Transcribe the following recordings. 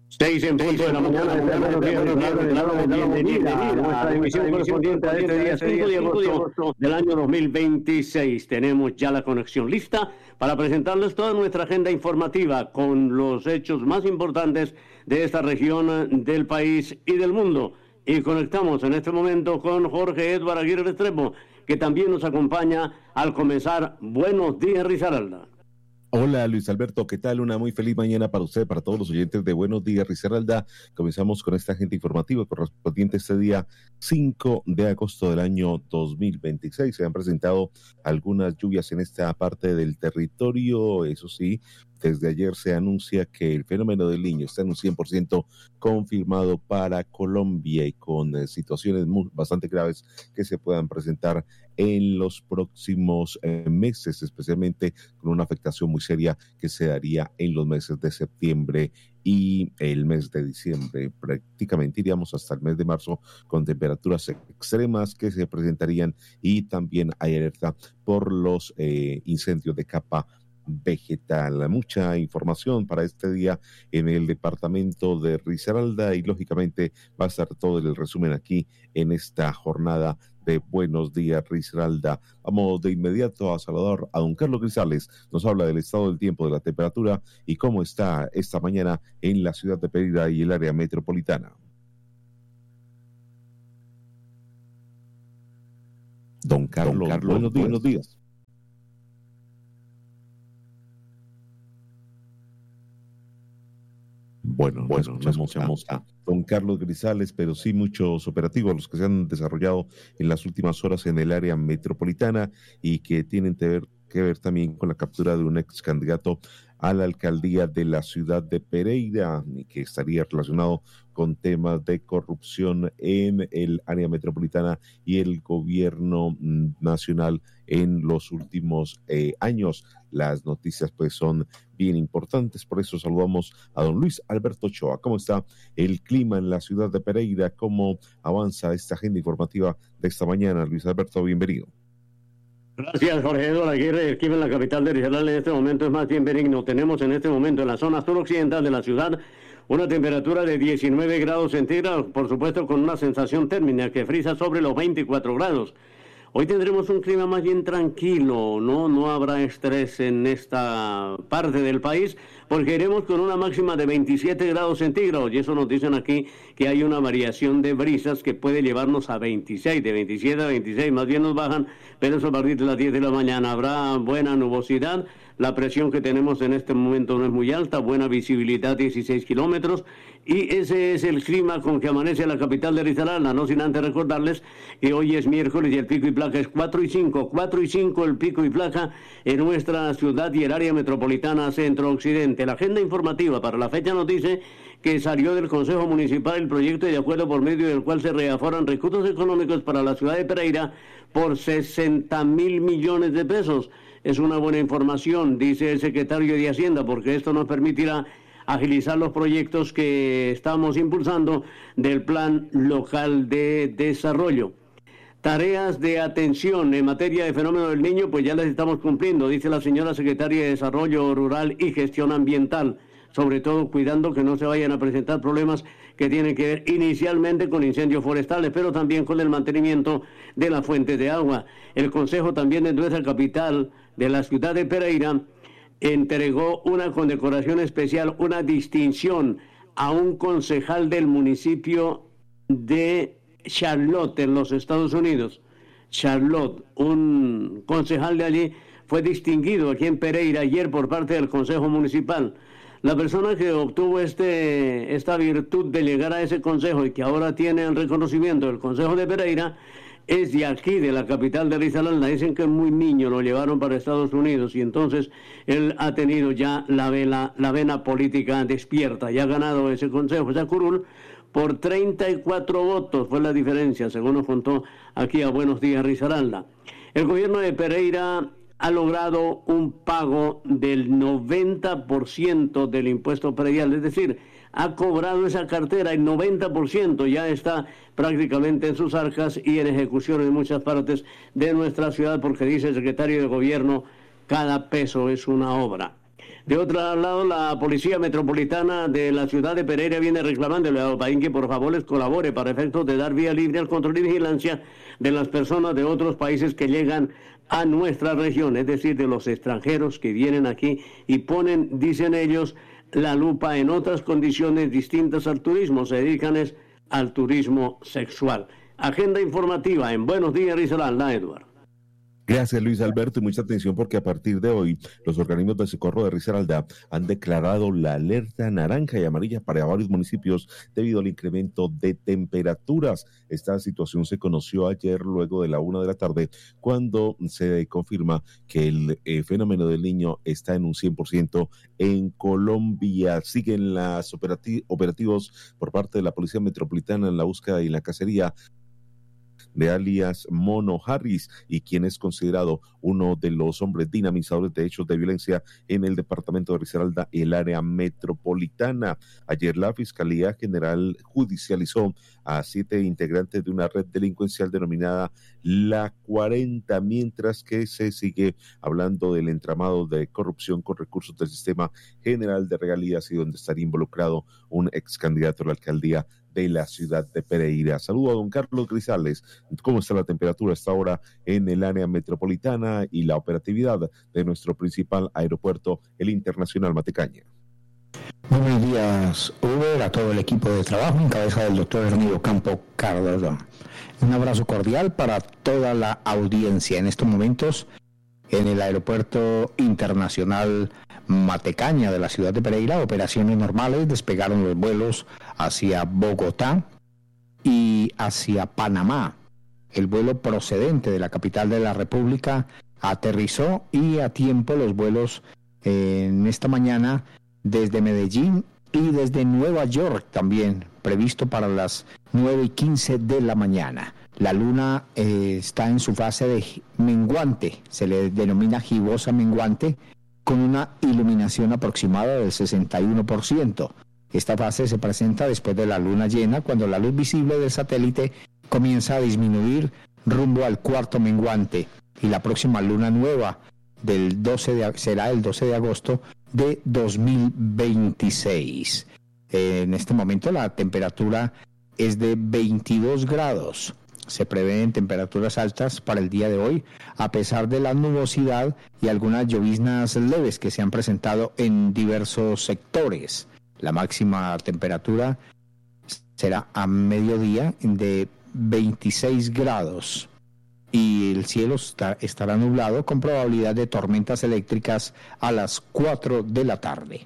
Seis en punto de la mañana, bienvenida a nuestra emisión correspondiente a este día 5 de agosto del año 2026. Tenemos ya la conexión lista para presentarles toda nuestra agenda informativa con los hechos más importantes de esta región del país y del mundo. Y conectamos en este momento con Jorge Eduardo Aguirre Restrepo, que también nos acompaña al comenzar. Buenos días, Risaralda. Hola Luis Alberto, ¿qué tal? Una muy feliz mañana para usted, para todos los oyentes de Buenos Días Risaralda. Comenzamos con esta agenda informativa correspondiente este día 5 de agosto del año 2026. Se han presentado algunas lluvias en esta parte del territorio, eso sí. Desde ayer se anuncia que el fenómeno del Niño está en un 100% confirmado para Colombia y con situaciones bastante graves que se puedan presentar en los próximos meses, especialmente con una afectación muy seria que se daría en los meses de septiembre y el mes de diciembre. Prácticamente iríamos hasta el mes de marzo con temperaturas extremas que se presentarían, y también hay alerta por los incendios de capa vegetal. Mucha información para este día en el departamento de Risaralda, y lógicamente va a estar todo el resumen aquí en esta jornada de Buenos Días Risaralda. Vamos de inmediato a saludar a don Carlos Grisales. Nos habla del estado del tiempo, de la temperatura y cómo está esta mañana en la ciudad de Pereira y el área metropolitana. Don Carlos, buenos días. Bueno, escuchamos a don Carlos Grisales, pero sí muchos operativos los que se han desarrollado en las últimas horas en el área metropolitana y que tienen que ver también con la captura de un ex candidato a la alcaldía de la ciudad de Pereira, y que estaría relacionado con temas de corrupción en el área metropolitana y el gobierno nacional en los últimos años. Las noticias pues son bien importantes, por eso saludamos a don Luis Alberto Ochoa. ¿Cómo está el clima en la ciudad de Pereira? ¿Cómo avanza esta agenda informativa de esta mañana? Luis Alberto, bienvenido. Gracias, Jorge Eduardo Aguirre. El clima en la capital de Risaralda en este momento es más bien benigno. Tenemos en este momento en la zona suroccidental de la ciudad una temperatura de 19 grados centígrados, por supuesto con una sensación térmica que frisa sobre los 24 grados. Hoy tendremos un clima más bien tranquilo, no habrá estrés en esta parte del país, porque iremos con una máxima de 27 grados centígrados, y eso nos dicen aquí que hay una variación de brisas que puede llevarnos a 26, de 27 a 26, más bien nos bajan, pero eso a partir de las 10 de la mañana. Habrá buena nubosidad, la presión que tenemos en este momento no es muy alta, buena visibilidad, 16 kilómetros, y ese es el clima con que amanece la capital de Risaralda, no sin antes recordarles que hoy es miércoles y el pico y placa es 4 y 5 el pico y placa en nuestra ciudad y el área metropolitana centro-occidente. La agenda informativa para la fecha nos dice que salió del Consejo Municipal el proyecto de acuerdo por medio del cual se reaforan recursos económicos para la ciudad de Pereira por 60.000 millones de pesos. Es una buena información, dice el secretario de Hacienda, porque esto nos permitirá agilizar los proyectos que estamos impulsando del Plan Local de Desarrollo. Tareas de atención en materia de fenómeno del Niño, pues ya las estamos cumpliendo, dice la señora secretaria de Desarrollo Rural y Gestión Ambiental, sobre todo cuidando que no se vayan a presentar problemas que tienen que ver inicialmente con incendios forestales, pero también con el mantenimiento de las fuentes de agua. El Consejo también de nuestra capital, de la ciudad de Pereira, entregó una condecoración especial, una distinción a un concejal del municipio de Charlotte, en los Estados Unidos. Charlotte, un concejal de allí, fue distinguido aquí en Pereira ayer por parte del Consejo Municipal. La persona que obtuvo esta virtud de llegar a ese consejo y que ahora tiene el reconocimiento del Consejo de Pereira es de aquí, de la capital de Risaralda. Dicen que es muy niño, lo llevaron para Estados Unidos y entonces él ha tenido ya la vena política despierta y ha ganado ese consejo, esa curul, por 34 votos, fue la diferencia, según nos contó aquí a Buenos Días Risaralda. El gobierno de Pereira ha logrado un pago del 90% del impuesto predial, es decir, ha cobrado esa cartera, el 90% ya está prácticamente en sus arcas y en ejecución en muchas partes de nuestra ciudad, porque dice el secretario de Gobierno, cada peso es una obra. De otro lado, la Policía Metropolitana de la ciudad de Pereira viene reclamándole a Opaín que por favor les colabore para efectos de dar vía libre al control y vigilancia de las personas de otros países que llegan a nuestra región, es decir, de los extranjeros que vienen aquí y ponen, dicen ellos, la lupa en otras condiciones distintas al turismo, se dedican al turismo sexual. Agenda informativa en Buenos Días, Risaralda, Eduardo. Gracias, Luis Alberto, y mucha atención porque a partir de hoy los organismos de socorro de Risaralda han declarado la alerta naranja y amarilla para varios municipios debido al incremento de temperaturas. Esta situación se conoció ayer luego de la 1 de la tarde cuando se confirma que el fenómeno del Niño está en un 100% en Colombia. Siguen los operativos por parte de la Policía Metropolitana en la búsqueda y la cacería de alias Mono Harris, y quien es considerado uno de los hombres dinamizadores de hechos de violencia en el departamento de Risaralda y el área metropolitana. Ayer la Fiscalía General judicializó a 7 integrantes de una red delincuencial denominada La 40, mientras que se sigue hablando del entramado de corrupción con recursos del Sistema General de Regalías y donde estaría involucrado un ex candidato a la alcaldía de la ciudad de Pereira. Saludo a don Carlos Grisales. ¿Cómo está la temperatura a esta hora en el área metropolitana y la operatividad de nuestro principal aeropuerto, el Internacional Matecaña? Buenos días, Uber, a todo el equipo de trabajo en cabeza del doctor Hernando Campo Cardona. Un abrazo cordial para toda la audiencia en estos momentos en el aeropuerto internacional Matecaña de la ciudad de Pereira. Operaciones normales, despegaron los vuelos hacia Bogotá y hacia Panamá. El vuelo procedente de la capital de la República aterrizó y a tiempo los vuelos en esta mañana desde Medellín y desde Nueva York también, previsto para las 9:15 de la mañana. La luna está en su fase de menguante, se le denomina gibosa menguante, con una iluminación aproximada del 61%. Esta fase se presenta después de la luna llena, cuando la luz visible del satélite comienza a disminuir rumbo al cuarto menguante, y la próxima luna nueva será el 12 de agosto de 2026. En este momento la temperatura es de 22 grados. Se prevén temperaturas altas para el día de hoy, a pesar de la nubosidad y algunas lloviznas leves que se han presentado en diversos sectores. La máxima temperatura será a mediodía de 26 grados y el cielo estará nublado con probabilidad de tormentas eléctricas a las 4 de la tarde.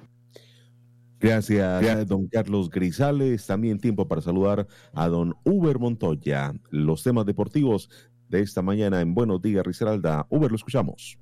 Gracias, don Carlos Grisales. También tiempo para saludar a don Uber Montoya. Los temas deportivos de esta mañana en Buenos Días, Risaralda. Uber, lo escuchamos.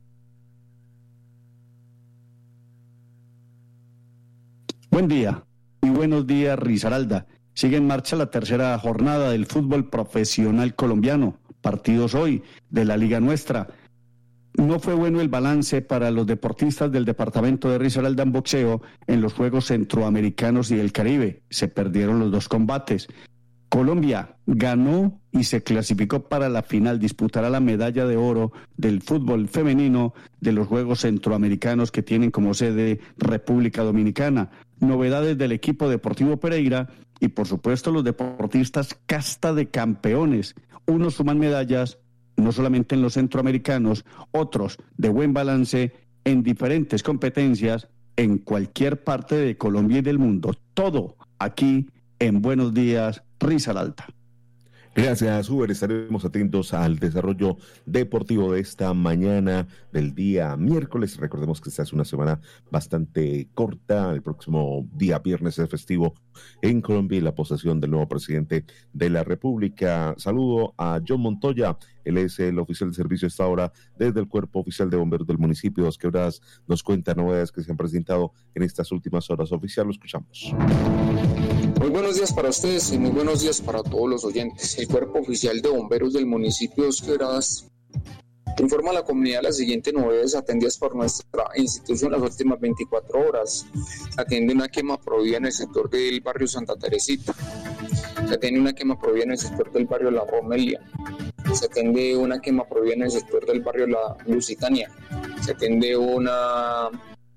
Buen día y buenos días, Risaralda. Sigue en marcha la tercera jornada del fútbol profesional colombiano. Partidos hoy de la Liga Nuestra. No fue bueno el balance para los deportistas del departamento de Risaralda en boxeo en los Juegos Centroamericanos y del Caribe. Se perdieron los 2 combates. Colombia ganó y se clasificó para la final. Disputará la medalla de oro del fútbol femenino de los Juegos Centroamericanos que tienen como sede República Dominicana. Novedades del equipo deportivo Pereira y por supuesto los deportistas casta de campeones. Unos suman medallas, no solamente en los centroamericanos, otros de buen balance en diferentes competencias en cualquier parte de Colombia y del mundo. Todo aquí en Buenos Días, Risaralda. Gracias, Uber. Estaremos atentos al desarrollo deportivo de esta mañana del día miércoles. Recordemos que esta es una semana bastante corta. El próximo día viernes es festivo en Colombia y la posesión del nuevo presidente de la República. Saludo a John Montoya. Él es el oficial de servicio a esta hora desde el Cuerpo Oficial de Bomberos del municipio de Dos Quebradas. Nos cuenta novedades que se han presentado en estas últimas horas. Oficial, lo escuchamos. Muy buenos días para ustedes y muy buenos días para todos los oyentes. El Cuerpo Oficial de Bomberos del municipio de Dos Quebradas informa a la comunidad las siguientes novedades atendidas por nuestra institución las últimas 24 horas. Se atiende una quema prohibida en el sector del barrio Santa Teresita. Se atiende una quema prohibida en el sector del barrio La Romelia. Se atiende una quema prohibida en el sector del barrio La Lusitania. Se atiende una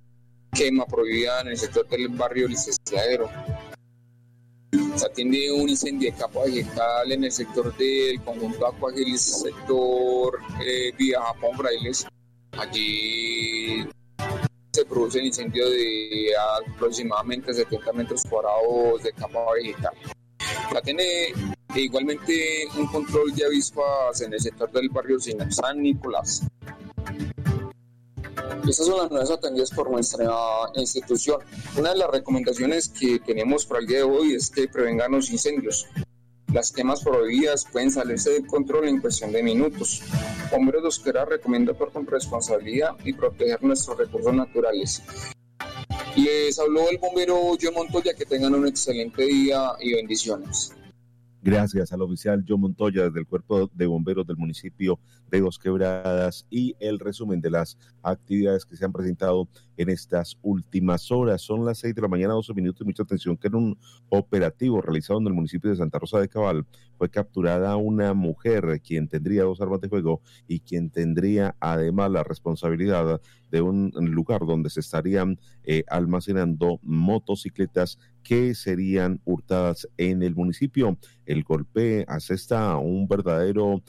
quema prohibida en el sector del barrio Licenciadero. Se atiende un incendio de capa vegetal en el sector del conjunto Acuagilis, sector Vía Japón Frailes. Allí se produce el incendio de aproximadamente 70 metros cuadrados de capa vegetal. Se atiende igualmente un control de avispas en el sector del barrio San Nicolás. Estas son las nuevas atendidas por nuestra institución. Una de las recomendaciones que tenemos para el día de hoy es que prevengan los incendios. Las quemas prohibidas pueden salirse de control en cuestión de minutos. Bomberos de Osquera recomienda actuar con responsabilidad y proteger nuestros recursos naturales. Les habló el bombero Joe Montoya. Que tengan un excelente día y bendiciones. Gracias al oficial Joe Montoya desde el Cuerpo de Bomberos del municipio de Dos Quebradas y el resumen de las actividades que se han presentado en estas últimas horas. Son las 6 de la mañana, 12 minutos, y mucha atención que en un operativo realizado en el municipio de Santa Rosa de Cabal fue capturada una mujer quien tendría 2 armas de fuego y quien tendría además la responsabilidad de un lugar donde se estarían almacenando motocicletas que serían hurtadas en el municipio. El golpe asesta un verdadero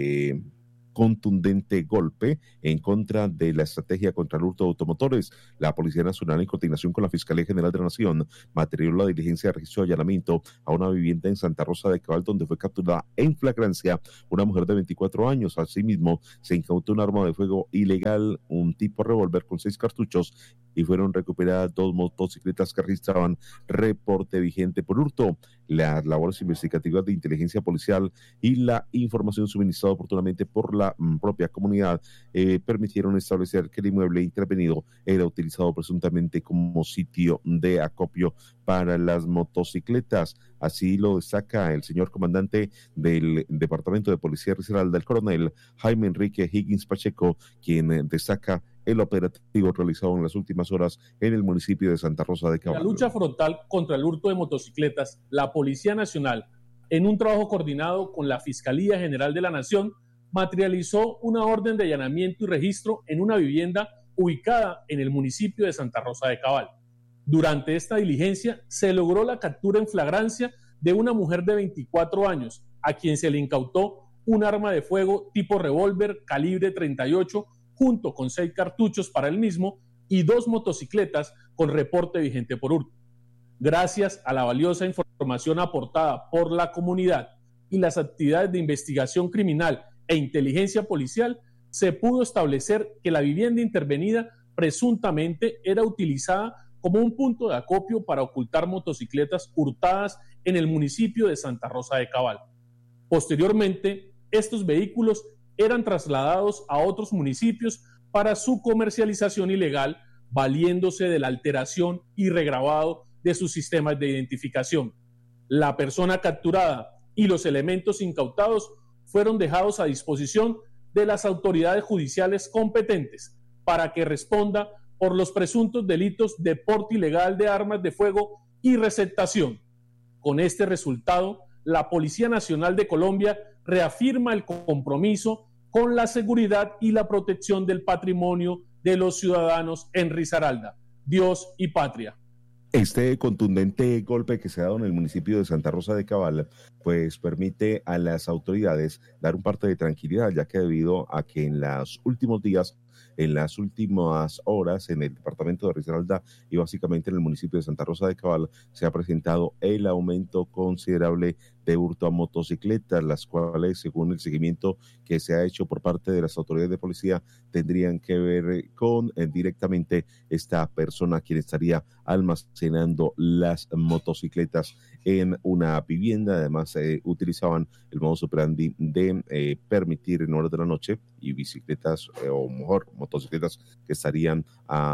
contundente golpe en contra de la estrategia contra el hurto de automotores. La Policía Nacional, en coordinación con la Fiscalía General de la Nación, materializó la diligencia de registro de allanamiento a una vivienda en Santa Rosa de Cabal, donde fue capturada en flagrancia una mujer de 24 años. Asimismo, se incautó un arma de fuego ilegal, un tipo revólver con 6 cartuchos, y fueron recuperadas 2 motocicletas que registraban reporte vigente por hurto. Las labores investigativas de inteligencia policial y la información suministrada oportunamente por la propia comunidad permitieron establecer que el inmueble intervenido era utilizado presuntamente como sitio de acopio para las motocicletas. Así lo destaca el señor comandante del Departamento de Policía Risaralda, el coronel Jaime Enrique Higgins Pacheco, quien destaca el operativo realizado en las últimas horas en el municipio de Santa Rosa de Cabal. La lucha frontal contra el hurto de motocicletas, la Policía Nacional, en un trabajo coordinado con la Fiscalía General de la Nación, materializó una orden de allanamiento y registro en una vivienda ubicada en el municipio de Santa Rosa de Cabal. Durante esta diligencia se logró la captura en flagrancia de una mujer de 24 años, a quien se le incautó un arma de fuego tipo revólver calibre 38, junto con 6 cartuchos para el mismo y 2 motocicletas con reporte vigente por hurto. Gracias a la valiosa información aportada por la comunidad y las actividades de investigación criminal e inteligencia policial, se pudo establecer que la vivienda intervenida presuntamente era utilizada como un punto de acopio para ocultar motocicletas hurtadas en el municipio de Santa Rosa de Cabal. Posteriormente, estos vehículos eran trasladados a otros municipios para su comercialización ilegal, valiéndose de la alteración y regrabado de sus sistemas de identificación. La persona capturada y los elementos incautados fueron dejados a disposición de las autoridades judiciales competentes para que responda por los presuntos delitos de porte ilegal de armas de fuego y receptación. Con este resultado, la Policía Nacional de Colombia reafirma el compromiso con la seguridad y la protección del patrimonio de los ciudadanos en Risaralda, Dios y patria. Este contundente golpe que se ha dado en el municipio de Santa Rosa de Cabal, pues permite a las autoridades dar un parte de tranquilidad, ya que debido a que en los últimos días, en las últimas horas, en el departamento de Risaralda y básicamente en el municipio de Santa Rosa de Cabal, se ha presentado el aumento considerable de hurto a motocicletas, las cuales, según el seguimiento que se ha hecho por parte de las autoridades de policía, tendrían que ver con directamente esta persona quien estaría almacenando las motocicletas en una vivienda. Además, utilizaban el modus operandi de permitir en horas de la noche y bicicletas, o mejor, motocicletas que estarían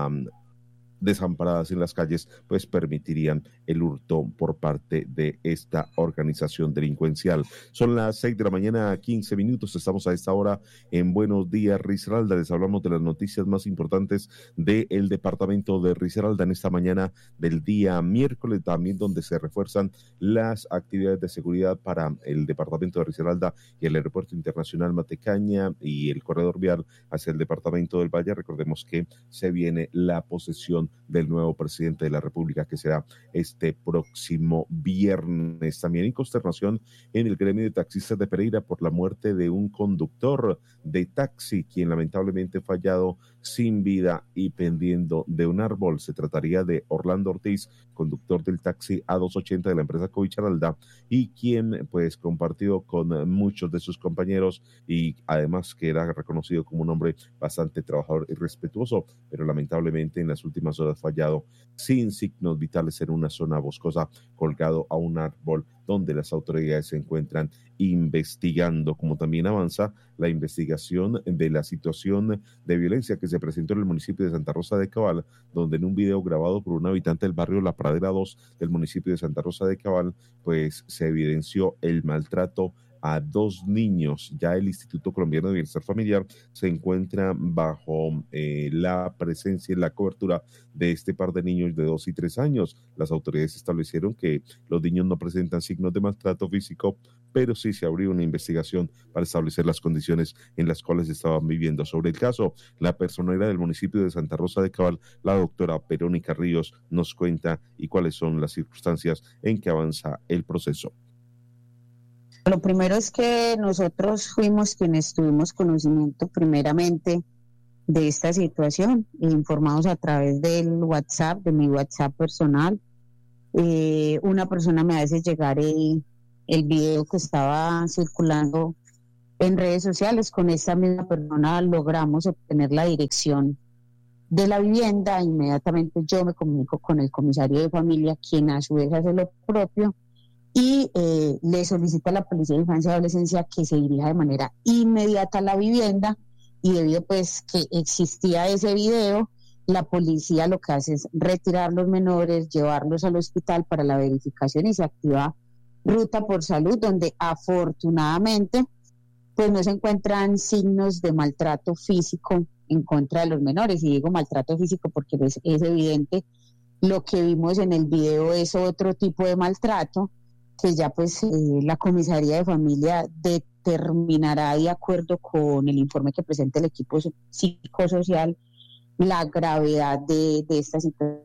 desamparadas en las calles, pues permitirían el hurto por parte de esta organización delincuencial. Son las 6 de la mañana, 15 minutos. Estamos a esta hora en Buenos Días Risaralda. Les hablamos de las noticias más importantes del departamento de Risaralda en esta mañana del día miércoles, también donde se refuerzan las actividades de seguridad para el departamento de Risaralda y el aeropuerto internacional Matecaña y el corredor vial hacia el departamento del Valle. Recordemos que se viene la posesión elección del nuevo presidente de la República, que será este próximo viernes. También hay consternación en el gremio de taxistas de Pereira por la muerte de un conductor de taxi, quien lamentablemente fallado sin vida y pendiendo de un árbol. Se trataría de Orlando Ortiz, conductor del taxi A280 de la empresa Covicharalda, y quien pues compartió con muchos de sus compañeros, y además que era reconocido como un hombre bastante trabajador y respetuoso, pero lamentablemente en las últimas horas fallado sin signos vitales en una zona boscosa, colgado a un árbol, donde las autoridades se encuentran investigando. Como también avanza la investigación de la situación de violencia que se presentó en el municipio de Santa Rosa de Cabal, donde en un video grabado por un habitante del barrio La Pradera 2 del municipio de Santa Rosa de Cabal, pues se evidenció el maltrato a 2 niños. Ya el Instituto Colombiano de Bienestar Familiar se encuentra bajo la presencia y la cobertura de este par de niños de 2 y 3 años. Las autoridades establecieron que los niños no presentan signos de maltrato físico, pero sí se abrió una investigación para establecer las condiciones en las cuales estaban viviendo. Sobre el caso, la personera del municipio de Santa Rosa de Cabal, la doctora Verónica Ríos, nos cuenta y cuáles son las circunstancias en que avanza el proceso. Lo primero es que nosotros fuimos quienes tuvimos conocimiento primeramente de esta situación, informados a través del WhatsApp, de mi WhatsApp personal. Una persona me hace llegar el video que estaba circulando en redes sociales. Con esta misma persona logramos obtener la dirección de la vivienda. Inmediatamente yo me comunico con el comisario de familia, quien a su vez hace lo propio, y le solicita a la Policía de Infancia y Adolescencia que se dirija de manera inmediata a la vivienda, y debido pues que existía ese video, la policía lo que hace es retirar los menores, llevarlos al hospital para la verificación, y se activa ruta por salud, donde afortunadamente pues no se encuentran signos de maltrato físico en contra de los menores. Y digo maltrato físico porque pues es evidente, lo que vimos en el video es otro tipo de maltrato que ya pues la comisaría de familia determinará, de acuerdo con el informe que presente el equipo psicosocial, la gravedad de esta situación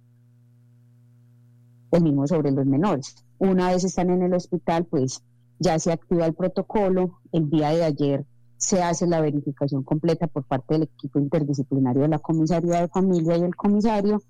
mismo sobre los menores. Una vez están en el hospital, pues ya se activa el protocolo. El día de ayer se hace la verificación completa por parte del equipo interdisciplinario de la comisaría de familia y el comisario.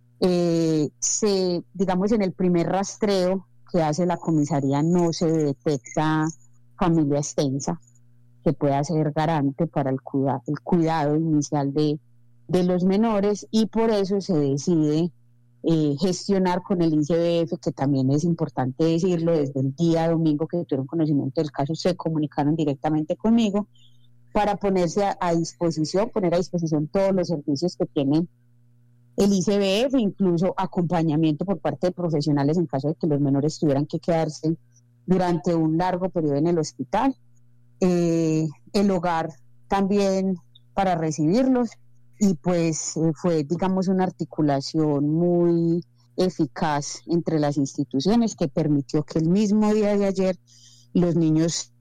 Digamos, en el primer rastreo que hace la comisaría no se detecta familia extensa que pueda ser garante para el cuidado inicial de los menores, y por eso se decide gestionar con el ICBF, que también es importante decirlo. Desde el día domingo que tuvieron conocimiento del caso, se comunicaron directamente conmigo para poner a disposición todos los servicios que tiene el ICBF, incluso acompañamiento por parte de profesionales en caso de que los menores tuvieran que quedarse durante un largo periodo en el hospital. El hogar también para recibirlos, y pues fue, digamos, una articulación muy eficaz entre las instituciones que permitió que el mismo día de ayer los niños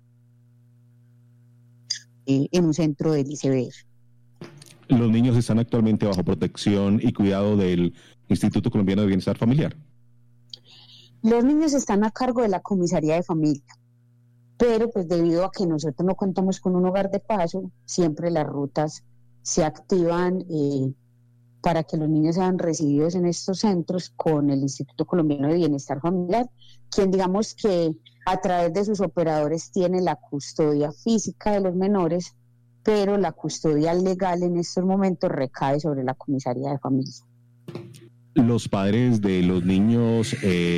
en un centro del ICBF. Los niños están actualmente bajo protección y cuidado del Instituto Colombiano de Bienestar Familiar. Los niños están a cargo de la comisaría de familia, pero pues debido a que nosotros no contamos con un hogar de paso, siempre las rutas se activan para que los niños sean recibidos en estos centros con el Instituto Colombiano de Bienestar Familiar, quien, digamos, que a través de sus operadores tiene la custodia física de los menores, pero la custodia legal en estos momentos recae sobre la comisaría de familia. Los padres de los niños,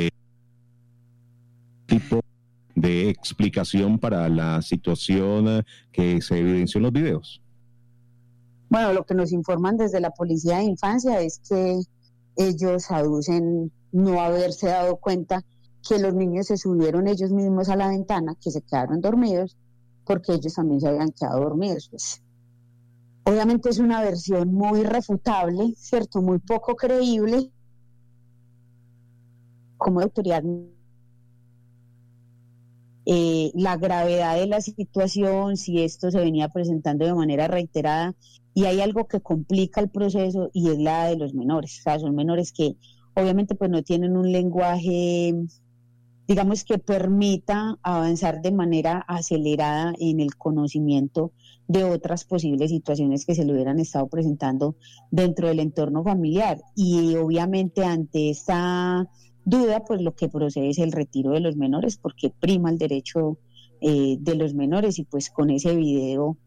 tipo de explicación para la situación que se evidenció en los videos. Bueno, lo que nos informan desde la Policía de Infancia es que ellos aducen no haberse dado cuenta que los niños se subieron ellos mismos a la ventana, que se quedaron dormidos, porque ellos también se habían quedado dormidos. Pues, obviamente es una versión muy refutable, ¿cierto? Muy poco creíble. Como autoridad la gravedad de la situación, si esto se venía presentando de manera reiterada, y hay algo que complica el proceso y es la de los menores. O sea, son menores que obviamente pues no tienen un lenguaje, digamos, que permita avanzar de manera acelerada en el conocimiento de otras posibles situaciones que se le hubieran estado presentando dentro del entorno familiar. Y obviamente ante esta duda, pues lo que procede es el retiro de los menores, porque prima el derecho de los menores, y pues con ese video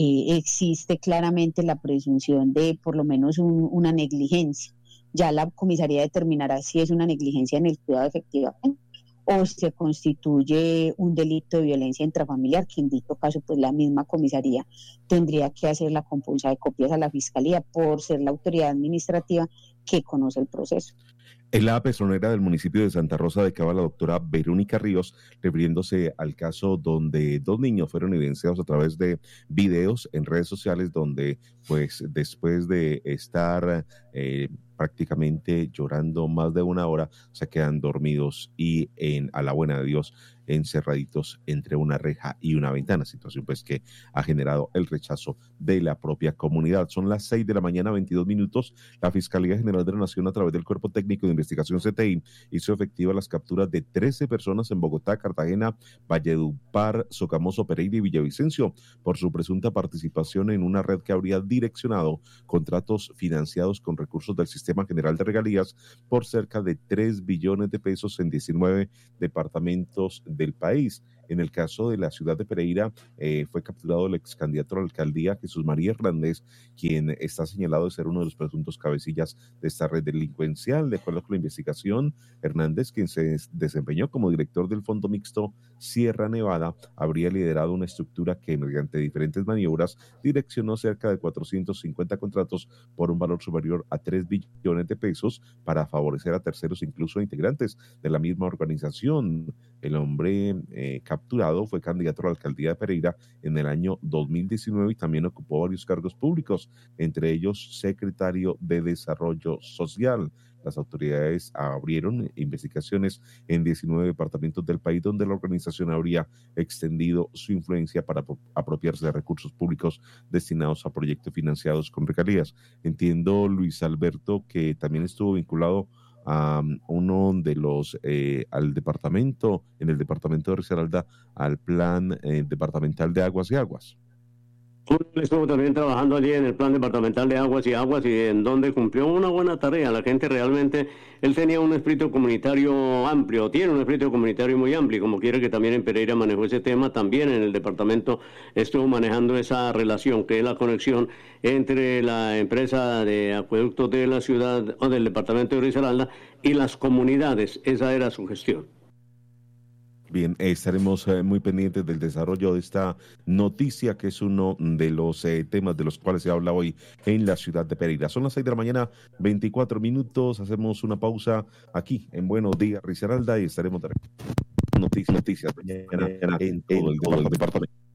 existe claramente la presunción de por lo menos una negligencia. Ya la comisaría determinará si es una negligencia en el cuidado efectivamente o si se constituye un delito de violencia intrafamiliar, que en dicho caso pues la misma comisaría tendría que hacer la compulsa de copias a la Fiscalía por ser la autoridad administrativa que conoce el proceso. Es la personera del municipio de Santa Rosa de Cava, la doctora Verónica Ríos, refiriéndose al caso donde 2 niños fueron evidenciados a través de videos en redes sociales donde, pues, después de estar prácticamente llorando más de 1 hora, se quedan dormidos y a la buena de Dios encerraditos entre una reja y una ventana, situación pues que ha generado el rechazo de la propia comunidad. Son las 6 de la mañana, 22 minutos. La Fiscalía General de la Nación, a través del Cuerpo Técnico de Investigación CTI, hizo efectiva las capturas de 13 personas en Bogotá, Cartagena, Valledupar, Sogamoso, Pereira y Villavicencio por su presunta participación en una red que habría direccionado contratos financiados con recursos del Sistema General de Regalías por cerca de 3 billones de pesos en 19 departamentos del país. En el caso de la ciudad de Pereira, fue capturado el ex candidato a la alcaldía, Jesús María Hernández, quien está señalado de ser uno de los presuntos cabecillas de esta red delincuencial. De acuerdo con la investigación, Hernández, quien se desempeñó como director del Fondo Mixto Sierra Nevada, habría liderado una estructura que, mediante diferentes maniobras, direccionó cerca de 450 contratos por un valor superior a 3 billones de pesos para favorecer a terceros, incluso a integrantes de la misma organización. El hombre capturado fue candidato a la alcaldía de Pereira en el año 2019 y también ocupó varios cargos públicos, entre ellos secretario de Desarrollo Social. Las autoridades abrieron investigaciones en 19 departamentos del país donde la organización habría extendido su influencia para apropiarse de recursos públicos destinados a proyectos financiados con regalías. Entiendo, Luis Alberto, que también estuvo vinculado a uno de los, al departamento, en el departamento de Risaralda, al plan departamental de aguas y aguas. Él estuvo también trabajando allí en el plan departamental de aguas y en donde cumplió una buena tarea. La gente realmente, él tenía un espíritu comunitario amplio, tiene un espíritu comunitario muy amplio, como quiere que también en Pereira manejó ese tema, también en el departamento estuvo manejando esa relación, que es la conexión entre la empresa de acueductos de la ciudad o del departamento de Risaralda y las comunidades. Esa era su gestión. Bien, estaremos muy pendientes del desarrollo de esta noticia, que es uno de los temas de los cuales se habla hoy en la ciudad de Pereira. Son las 6 de la mañana, 24 minutos. Hacemos una pausa aquí en Buenos Días, Risaralda, y estaremos noticias mañana en todo el departamento.